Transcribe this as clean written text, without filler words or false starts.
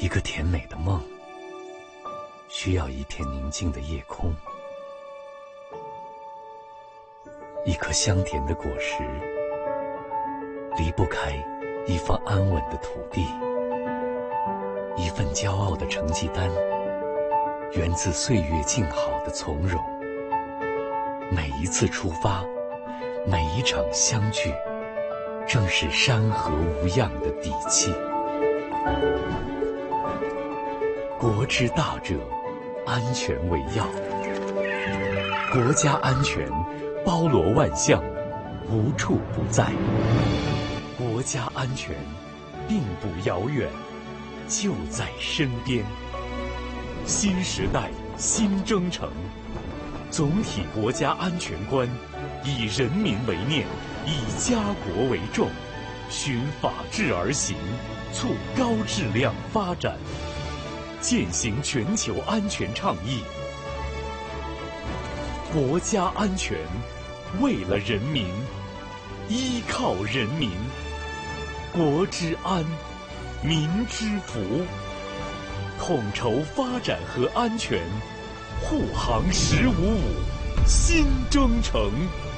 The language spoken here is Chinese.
一个甜美的梦，需要一片宁静的夜空，一颗香甜的果实，离不开一方安稳的土地，一份骄傲的成绩单，源自岁月静好的从容。每一次出发，每一场相聚，正是山河无恙的底气。国之大者，安全为要。国家安全包罗万象，无处不在。国家安全并不遥远，就在身边。新时代新征程，总体国家安全观以人民为念，以家国为重，循法治而行，促高质量发展，践行全球安全倡议。国家安全为了人民，依靠人民，国之安，民之福，统筹发展和安全，护航1055新征程。